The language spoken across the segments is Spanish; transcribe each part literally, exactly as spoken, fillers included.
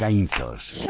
Caínzos.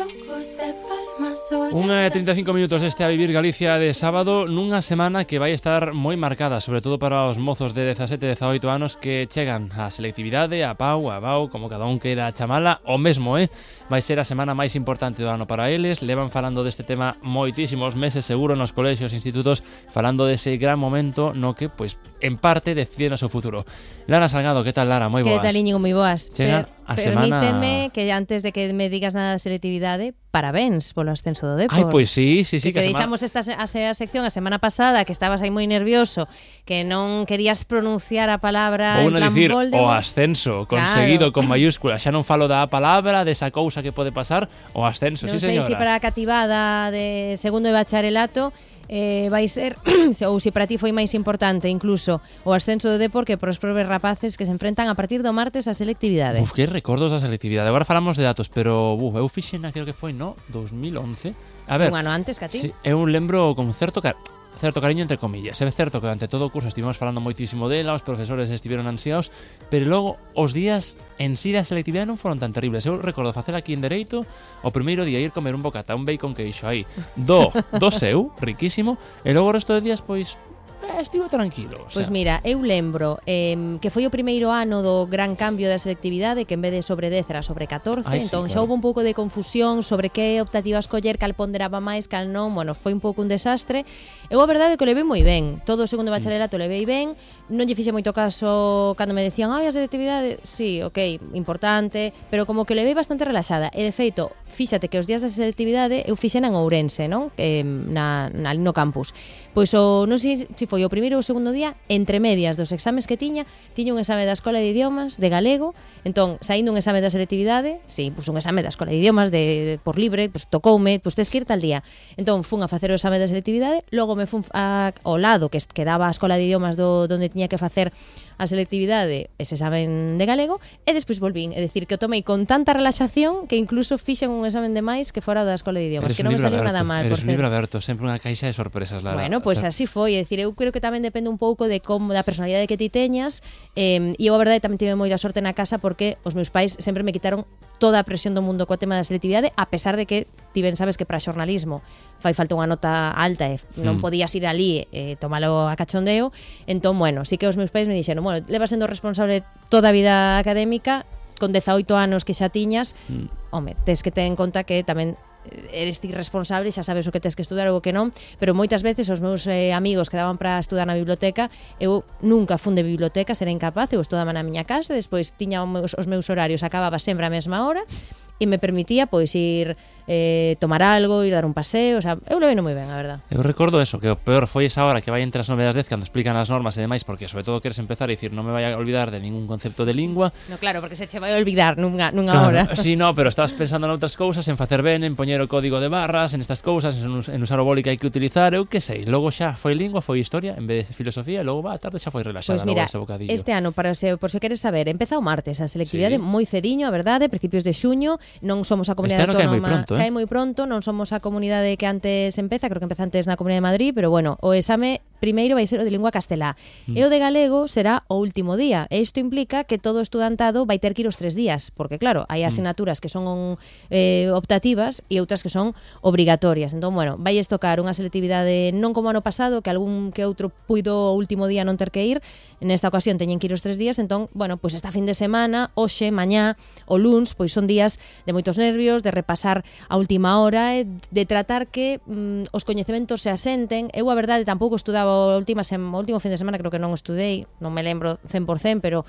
Unha e trinta e cinco minutos este A Vivir Galicia de sábado, nunha semana que vai estar moi marcada, sobre todo para os mozos de dezasete e dezaoito anos que chegan á selectividade, a Pau, a Bau, como cada un queira chamala, o mesmo, eh? Vai ser a semana máis importante do ano para eles. Levan falando deste tema moitísimos meses, seguro, nos colexios e institutos, falando dese gran momento no que, pois, en parte deciden o seu futuro. Lara Salgado, que tal, Lara? Moi boas. Que tal, Iñigo? Moi boas. Chega Per- a semana... Permíteme que antes de que me digas nada de selectividade, parabéns polo ascenso do Depor. Ai, pois sí, sí, sí. Que, que que deixamos esta a, a sección a semana pasada, que estabas aí moi nervioso, que non querías pronunciar a palabra Vou en non plan dicir Voldemort. o ascenso conseguido, claro, con mayúscula. Xa non falo da palabra, desa cousa que pode pasar, o ascenso, non sí, sei señora. se para a cativada de segundo de bacharelato eh, vai ser, ou se para ti foi máis importante incluso o ascenso do Depor que para os probes rapaces que se enfrentan a partir do martes a selectividade. Uf, que recordos da selectividade. Agora falamos de datos, pero uf, eu fixena, creo que foi, no, dos mil once. A ver, un ano antes que a ti. Sí, eu lembro con certo car certo cariño entre comillas. É certo que durante todo o curso estivemos falando moitísimo dela, os profesores estiveron ansiados, pero logo os días en sí da selectividade non foron tan terribles. Eu recordo facer aquí en Dereito o primeiro día ir comer un bocata, un bacon queixo aí, do, do seu, riquísimo, e logo o resto de días, pois, eh, estivo tranquilo. O sea. Pois mira, eu lembro eh, que foi o primeiro ano do gran cambio da selectividade, que en vez de sobre dez era sobre catorce. Ai, entón sí, claro, xa houve un pouco de confusión sobre que optativa escoller, cal ponderaba máis, cal non. Bueno, foi un pouco un desastre. Eu a verdade é que o levei moi ben. Todo o segundo bacharelato mm. levei ben. Non lle fixe moito caso cando me decían ai, a selectividade, sí, ok, importante, pero como que o levei bastante relaxada. E de feito, fíxate que os días da selectividade eu fixen en Ourense, non? Que, na, na, no campus. Pois o, non sei se foi o primeiro ou o segundo día, entre medias dos exames que tiña, tiña un exame da Escola de Idiomas de galego. Entón, saindo un exame da selectividade, sí, pois un exame da Escola de Idiomas de, de por libre, pois tocoume, pois tes que ir tal día. Entón, fun a facer o exame da selectividade, logo me fun a, ao lado que quedaba a Escola de Idiomas do donde tiña que facer a selectividade, ese examen de galego, e despois volvín, é dicir, que o tomei con tanta relaxación que incluso fixen un examen de máis que fora da Escola de Idiomas, Eres que non me saliu aberto, nada mal. Eres por un libro aberto, sempre unha caixa de sorpresas, Lara. Bueno, pois pues así foi, é dicir, eu creo que tamén depende un pouco de como da personalidade que ti teñas, eh, e eu a verdade tamén tive moita sorte na casa porque os meus pais sempre me quitaron toda a presión do mundo coa tema da selectividade, a pesar de que ti ben sabes que para xornalismo fai falta unha nota alta e non mm. podías ir ali e eh, tomalo a cachondeo. Entón, bueno, sí que os meus pais me dixeron, bueno, levas sendo responsable toda a vida académica, con dezaoito anos que xa tiñas, mm. home, tes que ter en conta que tamén eres ti responsable, xa sabes o que tes que estudar ou o que non, pero moitas veces os meus eh, amigos que daban para estudar na biblioteca, eu nunca fun de biblioteca, era incapaz, eu estudaba na miña casa, despois tiña os meus, os meus horarios, acababa sempre a mesma hora e me permitía pois ir eh, tomar algo, ir dar un paseo, o sea, eu lo veno moi ben, a verdad. Eu recordo eso, que o peor foi esa hora que vai entre as nove das dez cando explican as normas e demais, porque sobre todo queres empezar a dicir non me vai a olvidar de ningún concepto de lingua. No, claro, porque se che vai a olvidar nunha, nunha claro, hora. Sí, no, pero estabas pensando en outras cousas, en facer ben, en poñer o código de barras, en estas cousas, en, en usar o boli que hai que utilizar, eu que sei. Logo xa foi lingua, foi historia, en vez de filosofía, e logo va, a tarde xa foi relaxada, pues mira, logo ese bocadillo. Este ano, para se, por se queres saber, empeza o martes a selectividade, sí, moi cediño, a verdade, principios de xuño, non somos a comunidade este autónoma, cae moi pronto, eh? cae moi pronto, non somos a comunidade que antes empeza, creo que empeza antes na Comunidade de Madrid, pero bueno, o exame primeiro vai ser o de lingua castelá, mm. e o de galego será o último día, e isto implica que todo estudantado vai ter que ir os tres días, porque claro, hai asignaturas que son eh, optativas e outras que son obrigatorias. Entón, bueno, vai tocar unha selectividade non como ano pasado, que algún que outro puido o último día non ter que ir, nesta ocasión teñen que ir os tres días, entón, bueno, pois esta fin de semana, hoxe, mañá, o luns, pois son días de moitos nervios, de repasar a última hora, e de tratar que mm, os coñecementos se asenten. Eu, a verdade, tampouco estudaba o último, o último fin de semana, creo que non estudei, non me lembro cen por cen, pero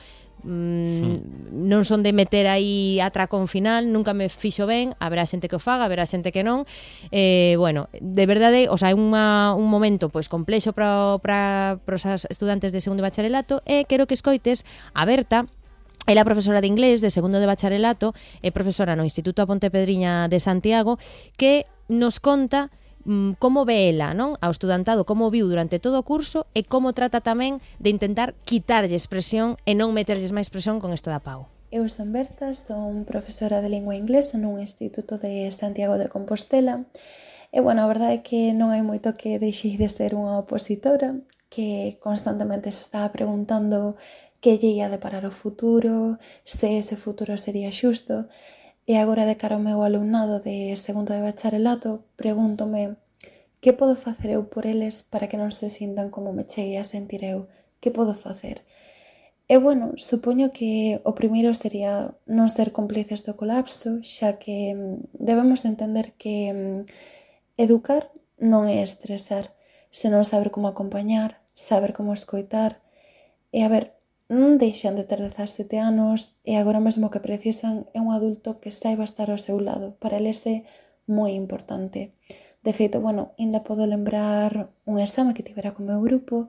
mm, hmm. non son de meter aí a tracón final, nunca me fixo ben, haberá xente que o faga, haberá xente que non. Eh, bueno, de verdade, o sea, é unha, un momento pois complexo para, para, para os estudantes de segundo de bacharelato, e quero que escoites a Berta. Ela é profesora de inglés de segundo de bacharelato, é profesora no Instituto A Ponte Pedriña de Santiago, que nos conta mm, como ve ela, non, ao estudantado, como viu durante todo o curso e como trata tamén de intentar quitarlle expresión e non meterlles máis presión con isto da Pau. Eu son Berta, son profesora de lingua inglesa nun instituto de Santiago de Compostela. E, bueno, a verdade é que non hai moito que deixei de ser unha opositora, que constantemente se estaba preguntando que lle ia deparar o futuro, se ese futuro sería xusto. E agora de cara ao meu alumnado de segundo de bacharelato, pregúntome que podo facer eu por eles para que non se sintan como me cheguei a sentir eu? Que podo facer? E, bueno, supoño que o primeiro sería non ser cómplices do colapso, xa que debemos entender que educar non é estresar, senón saber como acompañar, saber como escoitar. E, a ver, non deixan de ter dezasete anos e agora mesmo que precisan é un adulto que saiba estar ao seu lado. Para eles é moi importante. De feito, bueno, ainda podo lembrar un exame que tivera co meu grupo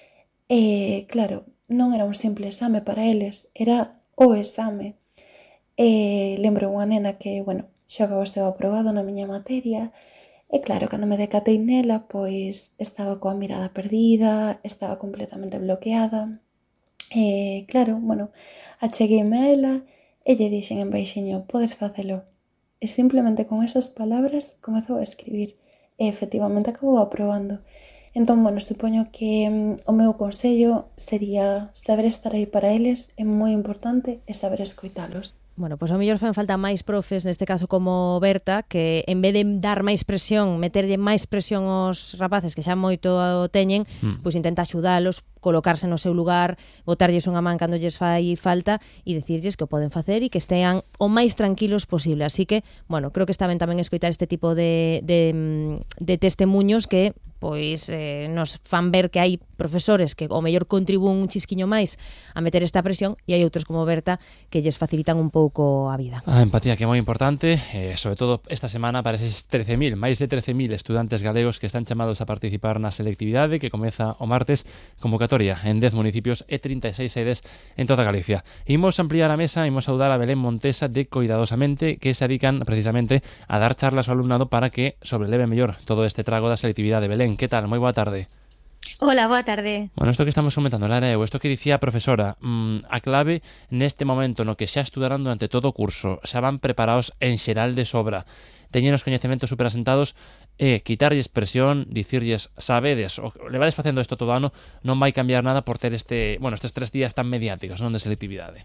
e, claro, non era un simple exame para eles, era o exame. E lembro unha nena que, bueno, xogaba o seu aprobado na miña materia e, claro, cando me decatei nela, pois estaba coa mirada perdida, estaba completamente bloqueada. E, claro, bueno, achegueime a ela e lle dixen en baixiño, podes facelo. E simplemente con esas palabras comezou a escribir e efectivamente acabou aprobando. Entón, bueno, supoño que um, o meu consello sería saber estar aí para eles, é moi importante, e saber escoitalos. Bueno, pois ao mellor fan falta máis profes, neste caso como Berta, que en vez de dar máis presión, meterlle máis presión aos rapaces que xa moito o teñen, mm. pois intenta axudalos, colocarse no seu lugar, botarlles unha man cando lles fai falta e dicirlles que o poden facer e que estean o máis tranquilos posible. Así que, bueno, creo que está ben tamén escoitar este tipo de, de, de testemunhos que pois eh, nos fan ver que hai profesores que o mellor contribúen un chisquiño máis a meter esta presión e hai outros como Berta que lles facilitan un pouco a vida. A empatía que é moi importante, eh, sobre todo esta semana para eses trece mil, máis de trece mil estudantes galegos que están chamados a participar na selectividade que comeza o martes, convocatoria en dez municipios e trinta e seis sedes en toda Galicia. Imos ampliar a mesa, imos saudar a Belén Montesa de Coidadosamente, que se dedican precisamente a dar charlas ao alumnado para que sobreleve mellor todo este trago da selectividade. Belén, que tal? Moi boa tarde. Hola, boa tarde. Bueno, isto que estamos comentando, Lara, eu, isto que dicía a profesora, mmm, a clave neste momento no que xa estudarán durante todo o curso, xa van preparados en xeral de sobra, teñen os coñecementos superasentados e quitarlles presión, dicirlles sabedes, o levades facendo isto todo ano, non vai cambiar nada por ter este, bueno, estes tres días tan mediáticos, non, de selectividade.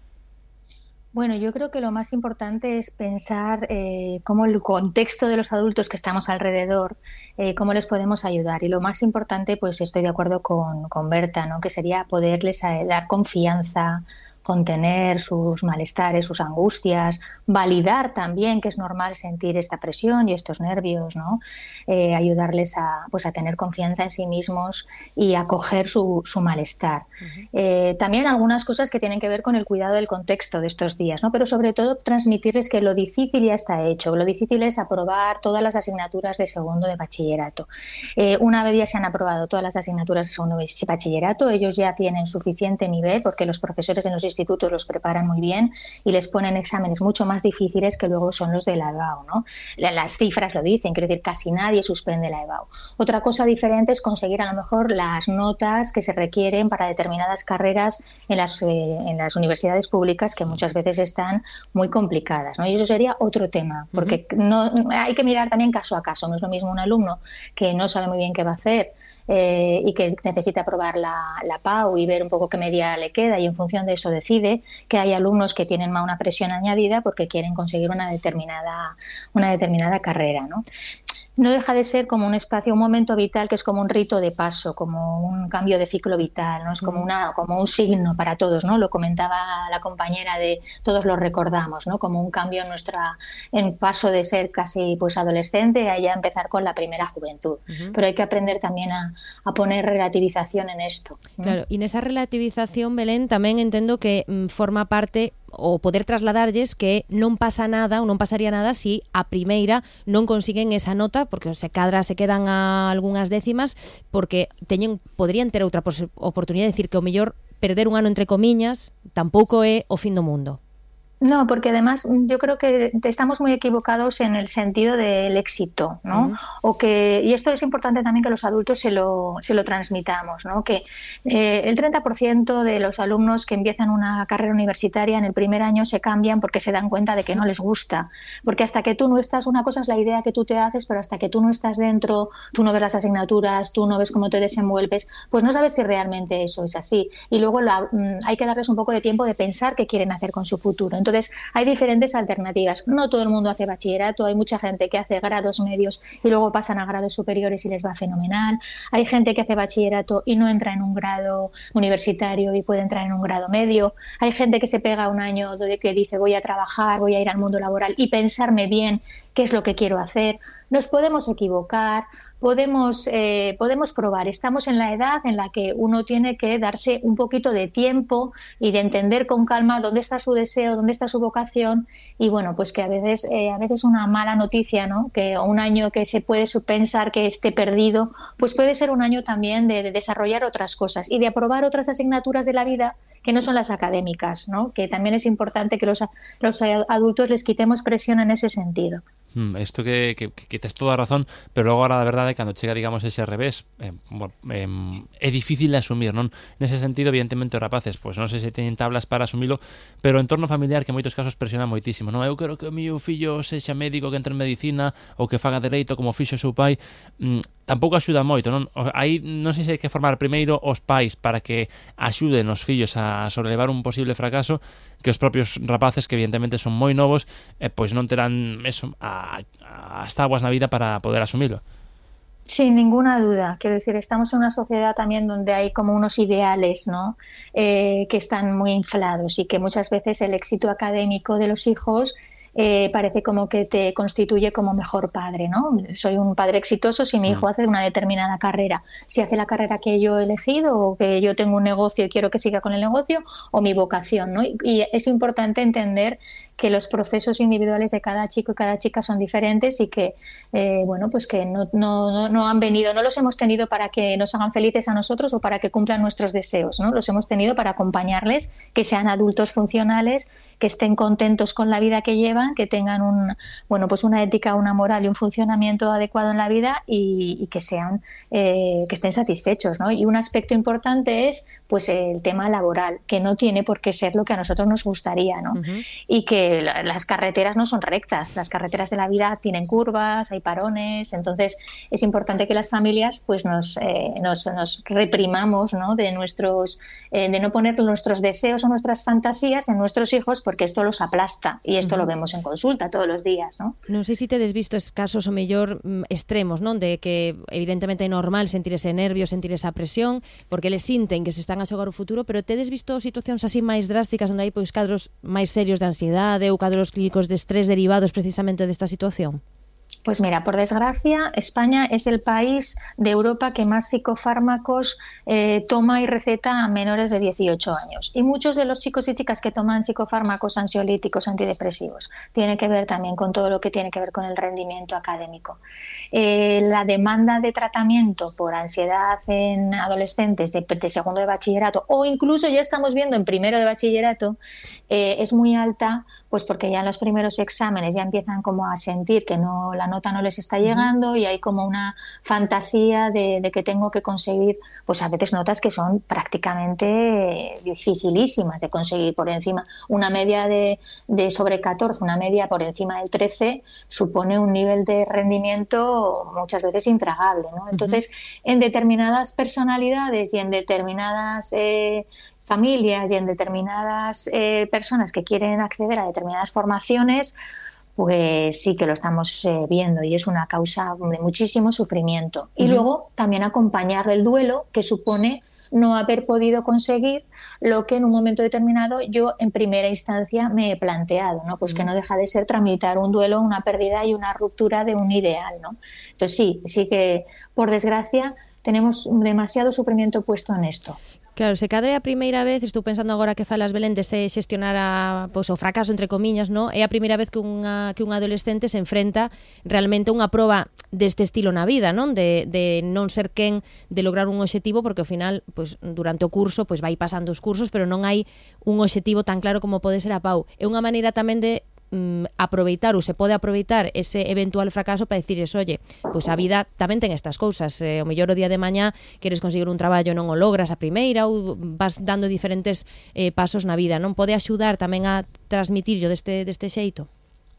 Bueno, yo creo que lo más importante es pensar eh, cómo el contexto de los adultos que estamos alrededor, eh, cómo les podemos ayudar. Y lo más importante, pues estoy de acuerdo con, con Berta, ¿no? Que sería poderles eh, dar confianza, contener sus malestares, sus angustias, validar también que es normal sentir esta presión y estos nervios, ¿no? Eh, ayudarles a, pues, a tener confianza en sí mismos y acoger su, su malestar. Uh-huh. Eh, también algunas cosas que tienen que ver con el cuidado del contexto de estos días, ¿no? Pero sobre todo transmitirles que lo difícil ya está hecho, lo difícil es aprobar todas las asignaturas de segundo de bachillerato. Eh, una vez ya se han aprobado todas las asignaturas de segundo de bachillerato, ellos ya tienen suficiente nivel porque los profesores en los institutos los preparan muy bien y les ponen exámenes mucho más difíciles que luego son los de la EBAU, ¿no? Las cifras lo dicen, quiero decir, casi nadie suspende la EBAU. Otra cosa diferente es conseguir a lo mejor las notas que se requieren para determinadas carreras en las, eh, en las universidades públicas que muchas veces están muy complicadas, ¿no? Y eso sería otro tema, porque uh-huh. no, hay que mirar también caso a caso. No es lo mismo un alumno que no sabe muy bien qué va a hacer eh, y que necesita aprobar la, la PAU y ver un poco qué media le queda y en función de eso decide, que hay alumnos que tienen más una presión añadida porque quieren conseguir una determinada, una determinada carrera, ¿no? No deja de ser como un espacio, un momento vital que es como un rito de paso, como un cambio de ciclo vital, ¿no? Es como una, como un signo para todos, ¿no? Lo comentaba la compañera de todos lo recordamos, ¿no? Como un cambio en nuestra, en paso de ser casi pues adolescente a ya empezar con la primera juventud. Uh-huh. Pero hay que aprender también a, a poner relativización en esto, ¿no? Claro, y en esa relativización, Belén, tamén entendo que mm, forma parte o poder trasladarlles que non pasa nada ou non pasaría nada si a primeira non consiguen esa nota, porque se cadra se quedan a algunhas décimas, porque teñen podrían ter outra oportunidade de decir que o mellor perder un ano entre comiñas tampouco é o fin do mundo. No, porque además yo creo que estamos muy equivocados en el sentido del éxito, ¿no? Uh-huh. O que, y esto es importante también que los adultos se lo, se lo transmitamos, ¿no? Que eh, el treinta por ciento de los alumnos que empiezan una carrera universitaria en el primer año se cambian porque se dan cuenta de que no les gusta. Porque hasta que tú no estás, una cosa es la idea que tú te haces, pero hasta que tú no estás dentro, tú no ves las asignaturas, tú no ves cómo te desenvuelves, pues no sabes si realmente eso es así. Y luego la, hay que darles un poco de tiempo de pensar qué quieren hacer con su futuro. Entonces, Entonces, hay diferentes alternativas. No todo el mundo hace bachillerato, hay mucha gente que hace grados medios y luego pasan a grados superiores y les va fenomenal. Hay gente que hace bachillerato y no entra en un grado universitario y puede entrar en un grado medio. Hay gente que se pega un año de que dice voy a trabajar, voy a ir al mundo laboral y pensarme bien qué es lo que quiero hacer. Nos podemos equivocar, podemos, eh, podemos probar. Estamos en la edad en la que uno tiene que darse un poquito de tiempo y de entender con calma dónde está su deseo, dónde está su vocación, y bueno, pues que a veces, eh, a veces una mala noticia, ¿no? Que un año que se puede pensar que esté perdido, pues puede ser un año también de, de desarrollar otras cosas y de aprobar otras asignaturas de la vida que no son las académicas, ¿no? Que también es importante que los, los adultos les quitemos presión en ese sentido. Isto que, que, que tes toda a razón, pero logo agora, a verdade, cando chega, digamos, ese revés, eh, bueno, eh, é difícil de asumir, non? Nese sentido, evidentemente, os rapaces, pois non sei se teñen tablas para asumilo, pero o entorno familiar que en moitos casos presiona moitísimo, non? Eu quero que o meu fillo sexa médico, que entre en medicina, ou que faga dereito como fixo o seu pai, mm, tampouco axuda moito, non? Aí non sei se hai que formar primeiro os pais para que axuden os fillos a sobrelevar un posible fracaso, que os propios rapaces, que evidentemente son moi novos, eh, pois non terán eso, a, a, as tabuas na vida para poder asumilo. Sin ninguna duda. Quiero decir, estamos en una sociedad también donde hay como unos ideales, ¿no? Eh, que están muy inflados y que muchas veces el éxito académico de los hijos Eh, parece como que te constituye como mejor padre, ¿no? Soy un padre exitoso si mi hijo hace una determinada carrera, si hace la carrera que yo he elegido o que yo tengo un negocio y quiero que siga con el negocio, o mi vocación, ¿no? Y, y es importante entender que los procesos individuales de cada chico y cada chica son diferentes y que, eh, bueno, pues que no, no, no han venido, no los hemos tenido para que nos hagan felices a nosotros o para que cumplan nuestros deseos, ¿no? Los hemos tenido para acompañarles, que sean adultos funcionales, que estén contentos con la vida que llevan, que tengan un, bueno, pues una ética, una moral y un funcionamiento adecuado en la vida y, y que sean, eh, que estén satisfechos, ¿no? Y un aspecto importante es, pues, el tema laboral, que no tiene por qué ser lo que a nosotros nos gustaría, ¿no? Uh-huh. Y que la, las carreteras no son rectas, las carreteras de la vida tienen curvas, hay parones, entonces es importante que las familias, pues, nos, eh, nos, nos reprimamos, ¿no? De nuestros, eh, de no poner nuestros deseos o nuestras fantasías en nuestros hijos, porque esto los aplasta y esto uh-huh. lo vemos en consulta todos los días, ¿no? Non sei se tedes visto estes casos o mellor extremos, non? De que evidentemente é normal sentir ese nervio, sentir esa presión, porque eles sinten que se están a xogar o futuro, pero tedes visto situacións así máis drásticas onde hai pois cadros máis serios de ansiedade ou cadros clínicos de estrés derivados precisamente desta situación? Pues mira, por desgracia, España es el país de Europa que más psicofármacos eh, toma y receta a menores de dieciocho años. Y muchos de los chicos y chicas que toman psicofármacos ansiolíticos, antidepresivos, tiene que ver también con todo lo que tiene que ver con el rendimiento académico. Eh, la demanda de tratamiento por ansiedad en adolescentes de, de segundo de bachillerato, o incluso ya estamos viendo en primero de bachillerato, eh, es muy alta, pues porque ya en los primeros exámenes ya empiezan como a sentir que no, la nota no les está llegando, uh-huh. y hay como una fantasía de, de que tengo que conseguir, pues a veces notas que son prácticamente dificilísimas de conseguir. Por encima, una media de, de sobre catorce, una media por encima del trece, supone un nivel de rendimiento muchas veces intragable, ¿no? Entonces, uh-huh. en determinadas personalidades y en determinadas eh, familias y en determinadas eh, personas que quieren acceder a determinadas formaciones, pues sí que lo estamos eh, viendo y es una causa de muchísimo sufrimiento. Y uh-huh. luego también acompañar el duelo que supone no haber podido conseguir lo que en un momento determinado yo en primera instancia me he planteado, ¿no? Pues uh-huh. que no deja de ser tramitar un duelo, una pérdida y una ruptura de un ideal, ¿no? Entonces sí, sí que por desgracia tenemos demasiado sufrimiento puesto en esto. Claro, se cadra é a primeira vez, estou pensando agora que falas, Belén, de se xestionar a, pois, o fracaso, entre comiñas, no? É a primeira vez que unha, que un adolescente se enfrenta realmente a unha proba deste estilo na vida, non? De, de non ser quen de lograr un obxectivo, porque ao final, pois, durante o curso, pois vai pasando os cursos, pero non hai un obxectivo tan claro como pode ser a Pau. É unha maneira tamén de aproveitar ou se pode aproveitar ese eventual fracaso para dicires, oye, pois a vida tamén ten estas cousas, eh, o mellor o día de mañá queres conseguir un traballo non o logras a primeira ou vas dando diferentes eh, pasos na vida, non pode axudar tamén a transmitirlo deste, deste xeito?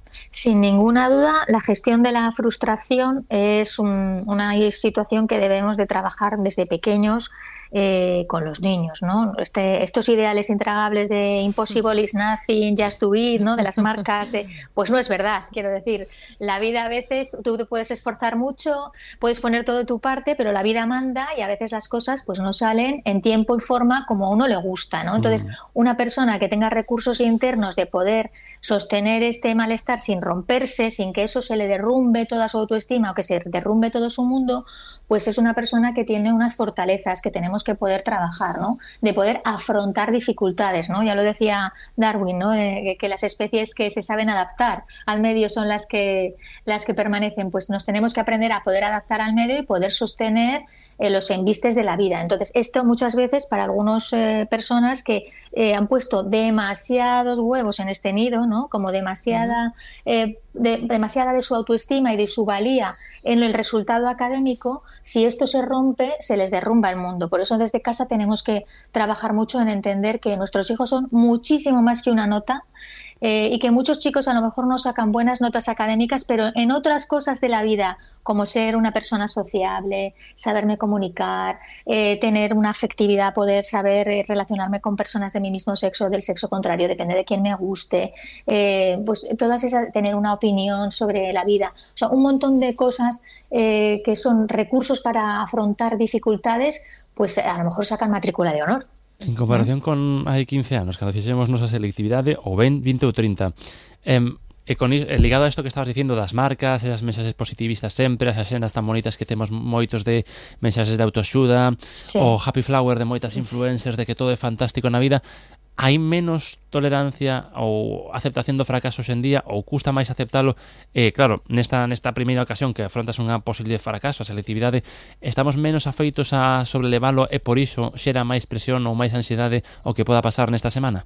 Sin ninguna duda, la gestión de la frustración es un, una situación que debemos de trabajar desde pequeños eh, con los niños, ¿no? Este, estos ideales intragables de impossible is nothing, just to be, ¿no? De las marcas, de, pues no es verdad. Quiero decir, la vida a veces tú te puedes esforzar mucho, puedes poner todo de tu parte, pero la vida manda y a veces las cosas pues no salen en tiempo y forma como a uno le gusta, ¿no? Entonces, una persona que tenga recursos internos de poder sostener este malestar sin romperse, sin que eso se le derrumbe toda su autoestima o que se derrumbe todo su mundo, pues es una persona que tiene unas fortalezas que tenemos que poder trabajar, ¿no? De poder afrontar dificultades, ¿no? Ya lo decía Darwin, ¿no? Eh, que las especies que se saben adaptar al medio son las que, las que permanecen. Pues nos tenemos que aprender a poder adaptar al medio y poder sostener eh, los embistes de la vida. Entonces, esto muchas veces para algunas eh, personas que eh, han puesto demasiados huevos en este nido, ¿no? Como demasiada, eh, de, demasiada de su autoestima y de su valía en el resultado académico, si esto se rompe, se les derrumba el mundo. Por eso desde casa tenemos que trabajar mucho en entender que nuestros hijos son muchísimo más que una nota, eh, y que muchos chicos a lo mejor no sacan buenas notas académicas, pero en otras cosas de la vida, como ser una persona sociable, saberme comunicar, eh, tener una afectividad, poder saber eh, relacionarme con personas de mi mismo sexo o del sexo contrario, depende de quién me guste, eh, pues todas esas, tener una opinión sobre la vida, o sea, un montón de cosas eh, que son recursos para afrontar dificultades, pues a lo mejor sacan matrícula de honor. En comparación con hai quince anos, cando fixemos nosa selectividade, ou vinte ou trinta, eh, e con iso, ligado a isto que estabas dicindo das marcas, esas mensaxes positivistas sempre, as axendas tan bonitas que temos moitos de mensaxes de autoaxuda, sí. O happy flower de moitas influencers de que todo é fantástico na vida, hai menos tolerancia ou aceptación do fracaso hoxe en día, ou custa máis aceptalo? Eh, claro, nesta, nesta primeira ocasión que afrontas unha posible fracaso, a selectividade, estamos menos afeitos a sobrelevalo e por iso xera máis presión ou máis ansiedade o que poda pasar nesta semana?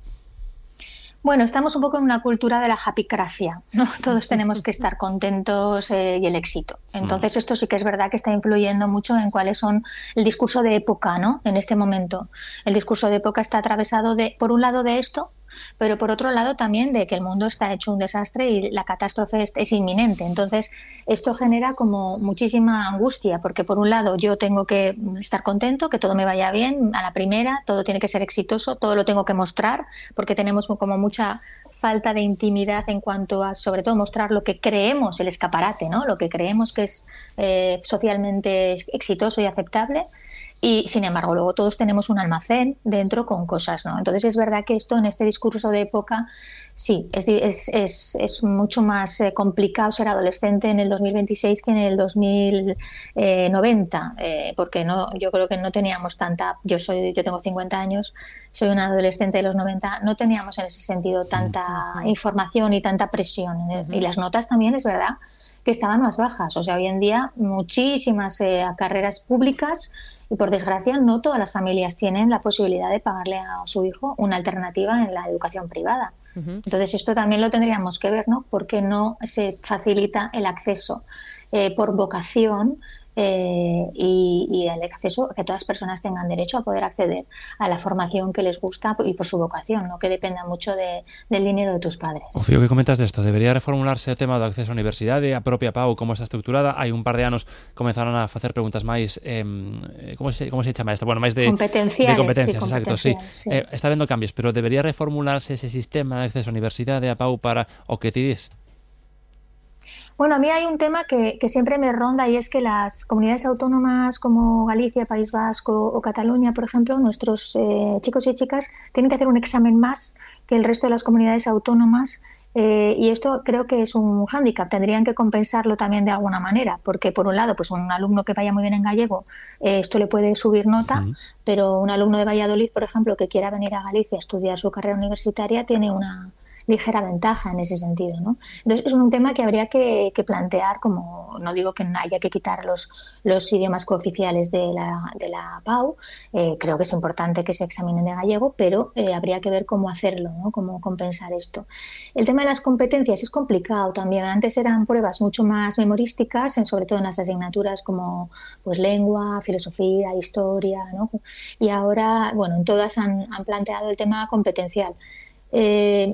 Bueno, estamos un poco en una cultura de la japicracia, ¿no? Todos tenemos que estar contentos eh, y el éxito. Entonces, esto sí que es verdad que está influyendo mucho en cuáles son el discurso de época, ¿no? En este momento. El discurso de época está atravesado de, por un lado, de esto, pero por otro lado también de que el mundo está hecho un desastre y la catástrofe es, es inminente. Entonces, esto genera como muchísima angustia, porque por un lado yo tengo que estar contento, que todo me vaya bien a la primera, todo tiene que ser exitoso, todo lo tengo que mostrar, porque tenemos como mucha falta de intimidad en cuanto a, sobre todo, mostrar lo que creemos, el escaparate, ¿no? Lo que creemos que es eh, socialmente exitoso y aceptable. Y, sin embargo, luego todos tenemos un almacén dentro con cosas, ¿no? Entonces, es verdad que esto en este discurso de época, sí, es, es, es, es mucho más eh, complicado ser adolescente en el dos mil veintiséis que en el dos mil noventa, eh, porque no, yo creo que no teníamos tanta, yo soy, yo tengo cincuenta años, soy una adolescente de los noventa, no teníamos en ese sentido tanta información y tanta presión. Y las notas también, es verdad, que estaban más bajas. O sea, hoy en día muchísimas eh, carreras públicas, y por desgracia no todas las familias tienen la posibilidad de pagarle a su hijo una alternativa en la educación privada. Uh-huh. Entonces esto también lo tendríamos que ver, ¿no? Porque no se facilita el acceso eh, por vocación eh, y, y el acceso a que todas las personas tengan derecho a poder acceder a la formación que les gusta y por su vocación, no que dependa mucho de, del dinero de tus padres. O fío que comentas desto, debería reformularse o tema do acceso á universidade, a propia P A U, como está estruturada. Hai un par de anos comenzaron a facer preguntas máis eh, como se, como se chama esta? Bueno, máis de competenciales, de competencias, sí, exacto, sí. sí. Eh, está vendo cambios, pero debería reformularse ese sistema de acceso á universidade, a P A U, para o que ti dis. Bueno, a mí hay un tema que, que siempre me ronda y es que las comunidades autónomas como Galicia, País Vasco o Cataluña, por ejemplo, nuestros eh, chicos y chicas tienen que hacer un examen más que el resto de las comunidades autónomas eh, y esto creo que es un hándicap. Tendrían que compensarlo también de alguna manera, porque por un lado, pues un alumno que vaya muy bien en gallego, eh, esto le puede subir nota, uh-huh. pero un alumno de Valladolid, por ejemplo, que quiera venir a Galicia a estudiar su carrera universitaria, tiene una ligera ventaja en ese sentido, ¿no? Entonces es un tema que habría que, que plantear, como no digo que haya que quitar los, los idiomas cooficiales de la, de la P A U, eh, creo que es importante que se examinen de gallego, pero eh, habría que ver cómo hacerlo, ¿no? Cómo compensar esto. El tema de las competencias es complicado también. Antes eran pruebas mucho más memorísticas, en, sobre todo en las asignaturas como pues lengua, filosofía, historia, ¿no? Y ahora, bueno, en todas han, han planteado el tema competencial. Eh,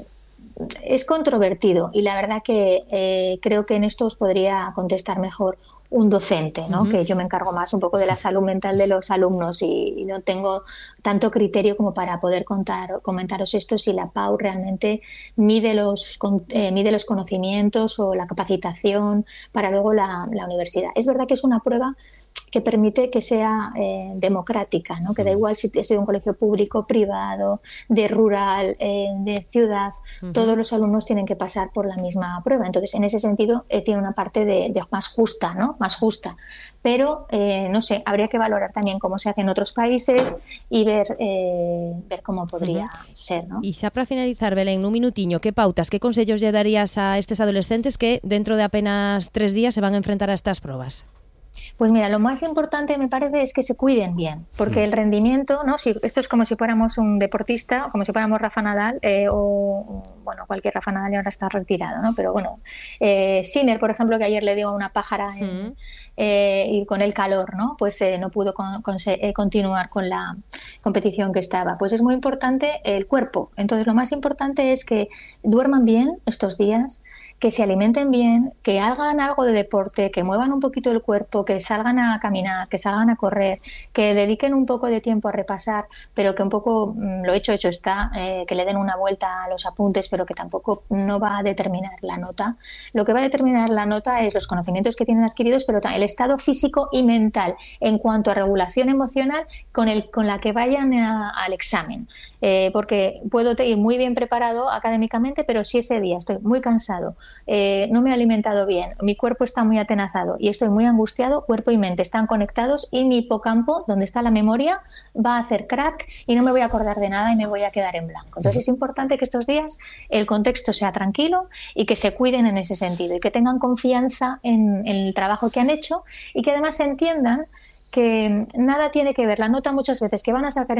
es controvertido y la verdad que eh, creo que en esto os podría contestar mejor un docente, ¿no? Uh-huh. Que yo me encargo más un poco de la salud mental de los alumnos y, y no tengo tanto criterio como para poder contar, comentaros esto si la P A U realmente mide los, eh, mide los conocimientos o la capacitación para luego la, la universidad. Es verdad que es una prueba que permite que sea eh, democrática, ¿no? Que da igual si es de un colegio público, privado, de rural, eh, de ciudad, uh-huh. Todos los alumnos tienen que pasar por la misma prueba. Entonces, en ese sentido, eh, tiene una parte de, de más justa, ¿no? Más justa. Pero, eh, no sé, habría que valorar también cómo se hace en otros países y ver, eh, ver cómo podría uh-huh. ser, ¿no? Y xa para finalizar, Belén, nun minutiño, que pautas, que consellos lle darías a estes adolescentes que dentro de apenas tres días se van a enfrentar a estas probas? Pues mira, lo más importante me parece es que se cuiden bien, porque el rendimiento, ¿no? Si, esto es como si fuéramos un deportista, como si fuéramos Rafa Nadal, eh, o bueno, cualquier Rafa Nadal ahora está retirado, ¿no? Pero bueno, eh, Sinner, por ejemplo, que ayer le dio una pájara en, mm. eh, y con el calor, ¿no? Pues eh, no pudo con, con, eh, continuar con la competición que estaba. Pues es muy importante el cuerpo. Entonces, lo más importante es que duerman bien estos días, que se alimenten bien, que hagan algo de deporte, que muevan un poquito el cuerpo, que salgan a caminar, que salgan a correr, que dediquen un poco de tiempo a repasar, pero que un poco, lo hecho, hecho está, eh, que le den una vuelta a los apuntes, pero que tampoco no va a determinar la nota. Lo que va a determinar la nota es los conocimientos que tienen adquiridos, pero el estado físico y mental en cuanto a regulación emocional con, el, con la que vayan a, al examen. Eh, porque puedo ir muy bien preparado académicamente, pero si ese día estoy muy cansado, eh, no me he alimentado bien, mi cuerpo está muy atenazado y estoy muy angustiado, cuerpo y mente están conectados y mi hipocampo, donde está la memoria, va a hacer crack y no me voy a acordar de nada y me voy a quedar en blanco. Entonces es importante que estos días el contexto sea tranquilo y que se cuiden en ese sentido y que tengan confianza en, en el trabajo que han hecho y que además entiendan que nada tiene que ver la nota muchas veces que van a sacar